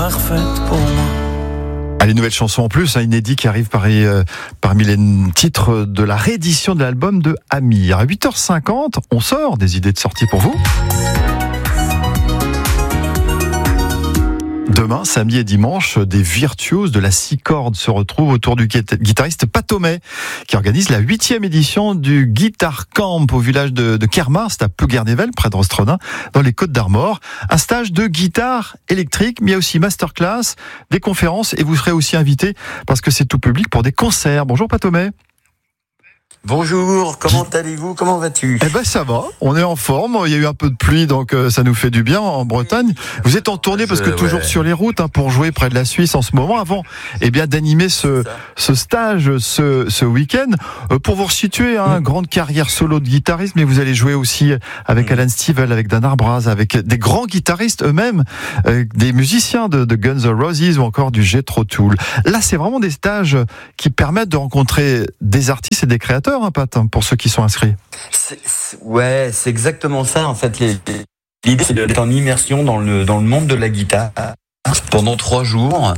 parfaite pour moi. Allez, nouvelle chanson en plus, inédit qui arrive parmi les titres de la réédition de l'album de Amir. À 8h50, on sort des idées de sortie pour vous. Demain, samedi et dimanche, des virtuoses de la 6 cordes se retrouvent autour du guitariste Patomet, qui organise la 8e édition du Guitar Camp au village de Kermar, c'est à Plouguer-Nével, près de Rostrodun, dans les Côtes-d'Armor. Un stage de guitare électrique, mais il y a aussi masterclass, des conférences, et vous serez aussi invité, parce que c'est tout public, pour des concerts. Bonjour Patomet. Bonjour, comment allez-vous? Comment vas-tu? Eh ben ça va, on est en forme, il y a eu un peu de pluie donc ça nous fait du bien en Bretagne. Vous êtes en tournée parce que toujours sur les routes pour jouer près de la Suisse en ce moment, avant d'animer ce stage ce week-end. Pour vous resituer, grande carrière solo de guitariste, mais vous allez jouer aussi avec Alan Stivell, avec Dan Arbraz, avec des grands guitaristes eux-mêmes, des musiciens de Guns N' Roses ou encore du Jethro Tull. Là c'est vraiment des stages qui permettent de rencontrer des artistes et des créateurs, Pat, pour ceux qui sont inscrits. C'est exactement ça. En fait, l'idée c'est d'être en immersion dans le monde de la guitare pendant 3 jours.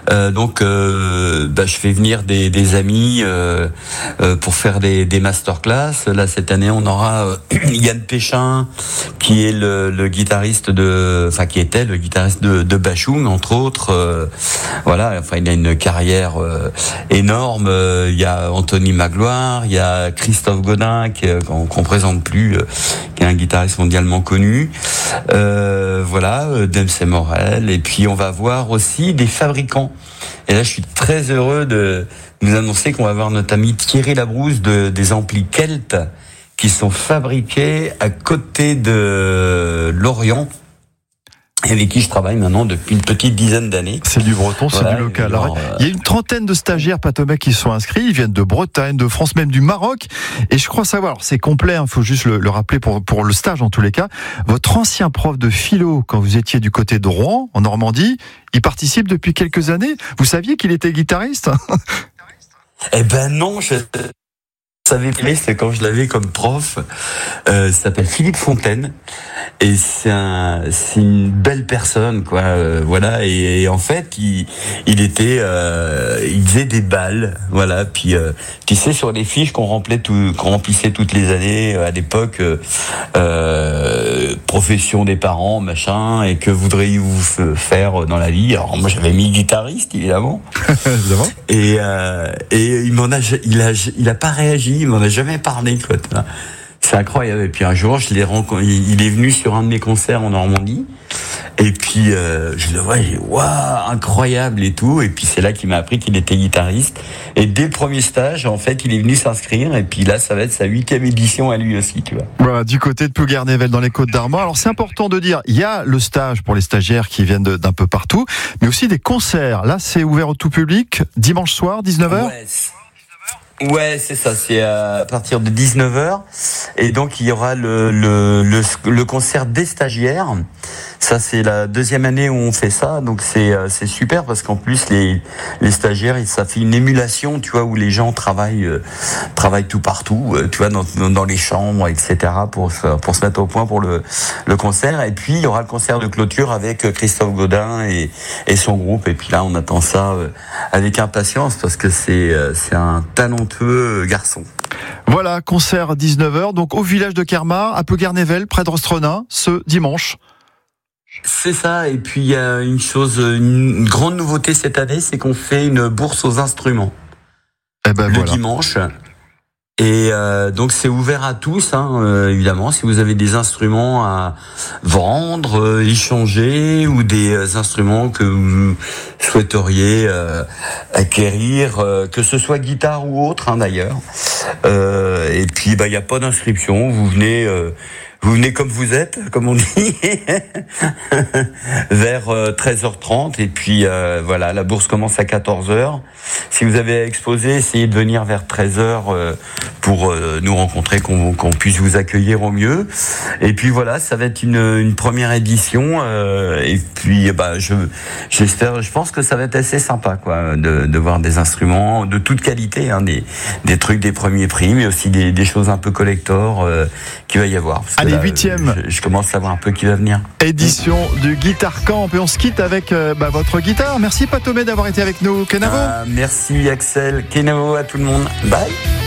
Je fais venir des amis pour faire des masterclass. Là cette année, on aura Yann Péchin, qui est le guitariste qui était le guitariste de Bashung, entre autres. Il a une carrière énorme. Il y a Anthony Magloire, il y a Christophe Godin qu'on présente plus, qui est un guitariste mondialement connu. Dempsey Morel, et puis on va voir aussi des fabricants. Et là, je suis très heureux de nous annoncer qu'on va voir notre ami Thierry Labrousse des amplis Kelt qui sont fabriqués à côté de Lorient, et avec qui je travaille maintenant depuis une petite dizaine d'années. C'est du breton, c'est du local. Alors, il y a une trentaine de stagiaires Patomet qui sont inscrits, ils viennent de Bretagne, de France, même du Maroc, et je crois savoir, alors c'est complet, faut juste le rappeler pour le stage en tous les cas, votre ancien prof de philo, quand vous étiez du côté de Rouen, en Normandie, il participe depuis quelques années. Vous saviez qu'il était guitariste? Eh ben non, je savais pas, c'est quand je l'avais comme prof. Il s'appelle Philippe Fontaine, et c'est une belle personne, quoi. Et en fait, il faisait des balles, voilà. Puis tu sais, sur les fiches qu'on remplissait toutes les années à l'époque, profession des parents, machin, et que voudriez-vous faire dans la vie? Alors moi, j'avais mis guitariste, évidemment. Et il a pas réagi. Il m'en a jamais parlé, quoi. C'est incroyable. Et puis un jour, je l'ai rencontré. Il est venu sur un de mes concerts en Normandie. Et puis je le vois, j'ai dit waouh, incroyable et tout. Et puis c'est là qu'il m'a appris qu'il était guitariste. Et dès le premier stage, en fait, il est venu s'inscrire. Et puis là, ça va être sa 8e édition à lui aussi, tu vois. Voilà, du côté de Plouguer-Nével dans les Côtes-d'Armor. Alors c'est important de dire, il y a le stage pour les stagiaires qui viennent d'un peu partout, mais aussi des concerts. Là, c'est ouvert au tout public, dimanche soir, 19h. Ouais, c'est ça, c'est à partir de 19h. Et donc, il y aura le concert des stagiaires. Ça, c'est la 2e année où on fait ça. Donc, c'est super parce qu'en plus, les stagiaires, ça fait une émulation, tu vois, où les gens travaillent tout partout, tu vois, dans les chambres, etc., pour se mettre au point pour le concert. Et puis, il y aura le concert de clôture avec Christophe Godin et son groupe. Et puis là, on attend ça avec impatience parce que c'est un talentueux garçon. Voilà, concert 19h, donc au village de Kermar, à Plouguer-Nével, près de Rostrodun, ce dimanche. C'est ça, et puis il y a une grande nouveauté cette année, c'est qu'on fait une bourse aux instruments. Dimanche. Et donc c'est ouvert à tous, évidemment. Si vous avez des instruments à vendre, échanger, ou des instruments que vous souhaiteriez acquérir, que ce soit guitare ou autre, d'ailleurs. Et puis il y a pas d'inscription. Vous venez comme vous êtes, comme on dit, vers 13h30. Et puis la bourse commence à 14h. Si vous avez à exposer, essayez de venir vers 13h pour nous rencontrer, qu'on puisse vous accueillir au mieux. Et puis voilà, ça va être une première édition. Et puis j'espère, je pense que ça va être assez sympa, quoi, de voir des instruments de toute qualité, des trucs des premiers prix, mais aussi des choses un peu collector qu'il va y avoir. Parce que Allez, 8e. Je commence à voir un peu qui va venir. Édition du Guitar Camp. Et on se quitte avec votre guitare. Merci Patomé d'avoir été avec nous. Kenavo. Merci Axel. Kenavo à tout le monde. Bye.